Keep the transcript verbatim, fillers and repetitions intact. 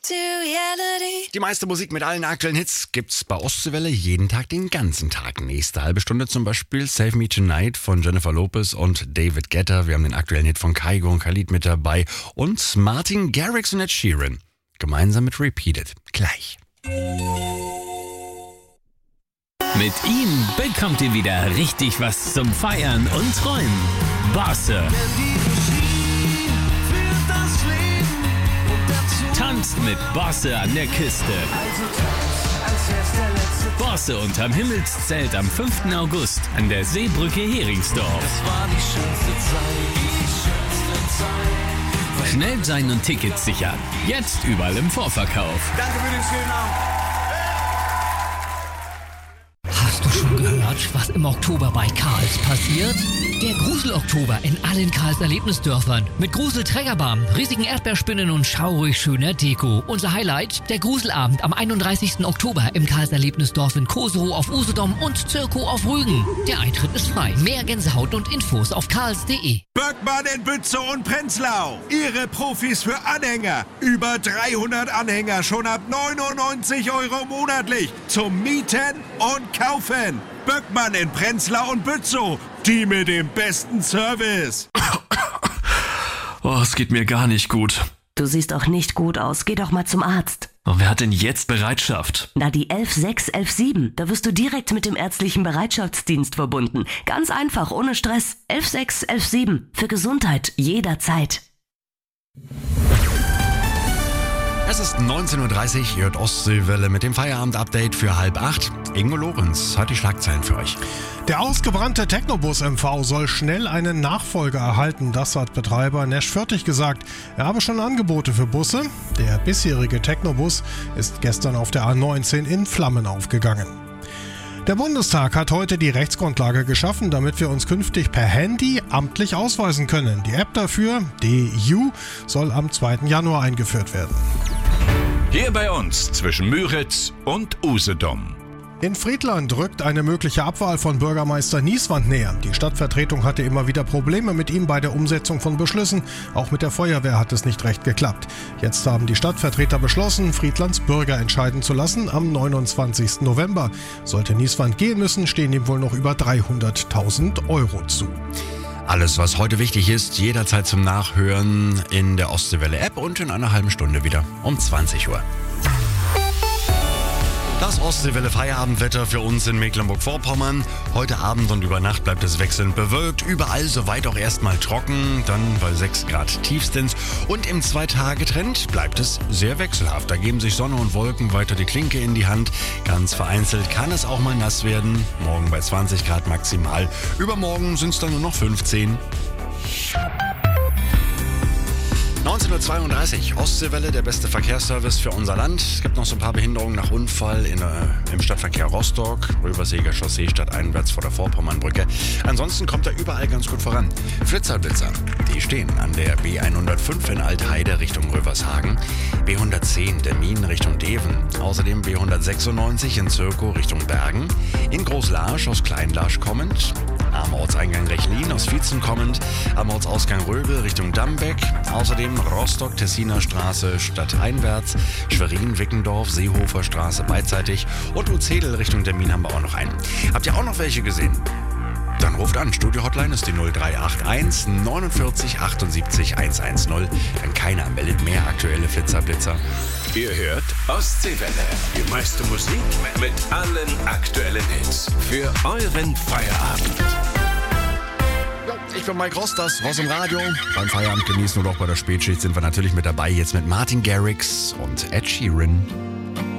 Die meiste Musik mit allen aktuellen Hits gibt's bei Ostseewelle jeden Tag, den ganzen Tag. Nächste halbe Stunde zum Beispiel Save Me Tonight von Jennifer Lopez und David Guetta. Wir haben den aktuellen Hit von Kygo und Khalid mit dabei. Und Martin Garrix und Ed Sheeran. Gemeinsam mit Repeated. Gleich. Mit ihm bekommt ihr wieder richtig was zum Feiern und Träumen. Bosse. Tanzt mit Bosse an der Küste. Bosse unterm Himmelszelt am fünften August an der Seebrücke Heringsdorf. Schnell sein und Tickets sichern. Jetzt überall im Vorverkauf. Danke für den schönen Abend. Hast du schon gehört, was im Oktober bei Karls passiert? Der Grusel-Oktober in allen Karls Erlebnisdörfern. Mit Grusel-Trägerbahn, riesigen Erdbeerspinnen und schaurig schöner Deko. Unser Highlight, der Gruselabend am einunddreißigsten Oktober im Karls Erlebnisdorf in Koserow auf Usedom und Zirkow auf Rügen. Der Eintritt ist frei. Mehr Gänsehaut und Infos auf karls punkt de. Böckmann in Bützow und Prenzlau. Ihre Profis für Anhänger. Über dreihundert Anhänger schon ab neunundneunzig Euro monatlich. Zum Mieten und Kaufen. Böckmann in Prenzlau und Bützow. Die mit dem besten Service. Oh, es geht mir gar nicht gut. Du siehst auch nicht gut aus. Geh doch mal zum Arzt. Oh, wer hat denn jetzt Bereitschaft? Na, die elf sechs elf sieben. Da wirst du direkt mit dem ärztlichen Bereitschaftsdienst verbunden. Ganz einfach, ohne Stress. elf sechs elf sieben. Für Gesundheit jederzeit. Es ist neunzehn Uhr dreißig, ihr hört Ostseewelle mit dem Feierabend-Update für halb acht. Ingo Lorenz hat die Schlagzeilen für euch. Der ausgebrannte Technobus-M V soll schnell einen Nachfolger erhalten, das hat Betreiber Nesch Förtig gesagt. Er habe schon Angebote für Busse. Der bisherige Technobus ist gestern auf der A neunzehn in Flammen aufgegangen. Der Bundestag hat heute die Rechtsgrundlage geschaffen, damit wir uns künftig per Handy amtlich ausweisen können. Die App dafür, D U, soll am zweiten Januar eingeführt werden. Hier bei uns zwischen Müritz und Usedom. In Friedland rückt eine mögliche Abwahl von Bürgermeister Nieswand näher. Die Stadtvertretung hatte immer wieder Probleme mit ihm bei der Umsetzung von Beschlüssen. Auch mit der Feuerwehr hat es nicht recht geklappt. Jetzt haben die Stadtvertreter beschlossen, Friedlands Bürger entscheiden zu lassen am neunundzwanzigsten November. Sollte Nieswand gehen müssen, stehen ihm wohl noch über dreihunderttausend Euro zu. Alles, was heute wichtig ist, jederzeit zum Nachhören in der Ostseewelle-App und in einer halben Stunde wieder um zwanzig Uhr. Das Ostseewelle-Feierabendwetter für uns in Mecklenburg-Vorpommern. Heute Abend und über Nacht bleibt es wechselnd bewölkt. Überall soweit auch erstmal trocken, dann bei sechs Grad tiefstens. Und im Zwei-Tage-Trend bleibt es sehr wechselhaft. Da geben sich Sonne und Wolken weiter die Klinke in die Hand. Ganz vereinzelt kann es auch mal nass werden. Morgen bei zwanzig Grad maximal. Übermorgen sind es dann nur noch fünfzehn. neunzehn Uhr zweiunddreißig, Ostseewelle, der beste Verkehrsservice für unser Land. Es gibt noch so ein paar Behinderungen nach Unfall in, äh, im Stadtverkehr Rostock, Röverseger Chaussee stadteinwärts vor der Vorpommernbrücke. Ansonsten kommt er überall ganz gut voran. Flitzerblitzer, die stehen an der B hundertfünf in Altheide Richtung Rövershagen, B hundertzehn der Minen Richtung Deven, außerdem B hundertsechsundneunzig in Zirkow Richtung Bergen, in Großlarsch aus Kleinlarsch kommend, am Ortseingang Rechlin aus Vietzen kommend, am Ortsausgang Röbel Richtung Dambeck, außerdem Rostock-Tessiner Straße stadteinwärts, Schwerin-Wickendorf, Seehofer Straße beidseitig und Uzedel Richtung Termin haben wir auch noch einen. Habt ihr auch noch welche gesehen? Dann ruft an. Studio-Hotline ist die null drei acht eins neunundvierzig achtundsiebzig hundertzehn. Wenn keiner meldet mehr aktuelle Flitzerblitzer. Ihr hört Ostseewelle. Die meiste Musik mit allen aktuellen Hits. Für euren Feierabend. Ich bin Mike Ross, das Ross im Radio. Beim Feierabend genießen oder auch bei der Spätschicht sind wir natürlich mit dabei. Jetzt mit Martin Garrix und Ed Sheeran.